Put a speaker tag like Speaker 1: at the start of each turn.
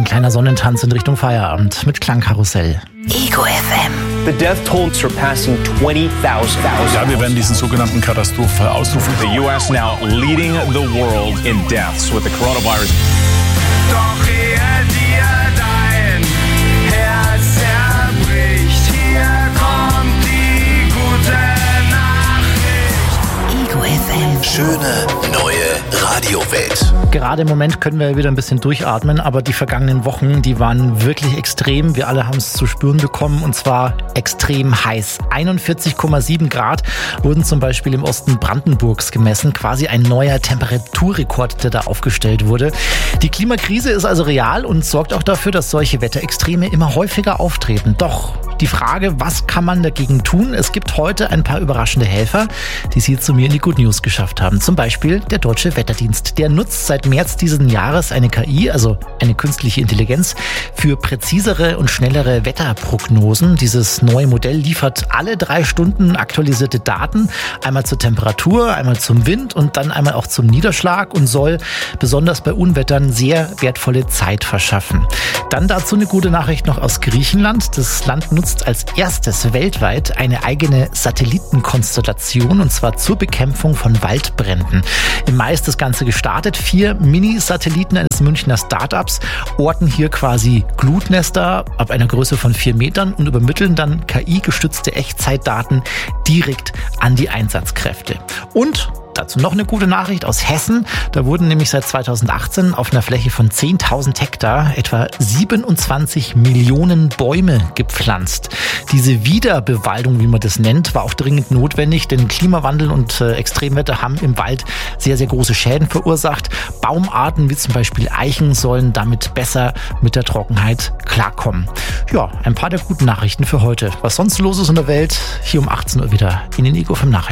Speaker 1: kleiner Sonnentanz in Richtung Feierabend mit Klangkarussell.
Speaker 2: Ego FM.
Speaker 3: The death toll surpassing 20,000.
Speaker 4: Ja, wir werden diesen sogenannten Katastrophenfall ausrufen.
Speaker 3: The US now leading the world in deaths with the coronavirus.
Speaker 5: Doch ehe dir dein Herz zerbricht, hier kommt die gute Nachricht.
Speaker 2: Ego FM.
Speaker 6: Schöne neue Radiowelt.
Speaker 1: Gerade im Moment können wir wieder ein bisschen durchatmen, aber die vergangenen Wochen, die waren wirklich extrem. Wir alle haben es zu spüren bekommen und zwar extrem heiß. 41,7 Grad wurden zum Beispiel im Osten Brandenburgs gemessen. Quasi ein neuer Temperaturrekord, der da aufgestellt wurde. Die Klimakrise ist also real und sorgt auch dafür, dass solche Wetterextreme immer häufiger auftreten. Doch die Frage, was kann man dagegen tun? Es gibt heute ein paar überraschende Helfer, die es hier zu mir in die Good News geschafft haben. Zum Beispiel der Deutsche Wetterdienst. Der nutzt seit März diesen Jahres eine KI, also eine künstliche Intelligenz, für präzisere und schnellere Wetterprognosen. Dieses neue Modell liefert alle 3 Stunden aktualisierte Daten, einmal zur Temperatur, einmal zum Wind und dann einmal auch zum Niederschlag und soll besonders bei Unwettern sehr wertvolle Zeit verschaffen. Dann dazu eine gute Nachricht noch aus Griechenland. Das Land nutzt als erstes weltweit eine eigene Satellitenkonstellation und zwar zur Bekämpfung von Waldbränden. Im Mai ist das Ganze gestartet. 4 Mini-Satelliten eines Münchner Startups orten hier quasi Glutnester ab einer Größe von 4 Metern und übermitteln dann KI-gestützte Echtzeitdaten direkt an die Einsatzkräfte. Und dazu noch eine gute Nachricht aus Hessen. Da wurden nämlich seit 2018 auf einer Fläche von 10.000 Hektar etwa 27 Millionen Bäume gepflanzt. Diese Wiederbewaldung, wie man das nennt, war auch dringend notwendig, denn Klimawandel und Extremwetter haben im Wald sehr, sehr große Schäden verursacht. Baumarten wie zum Beispiel Eichen sollen damit besser mit der Trockenheit klarkommen. Ja, ein paar der guten Nachrichten für heute. Was sonst los ist in der Welt, hier um 18 Uhr wieder in den Ego FM Nachrichten.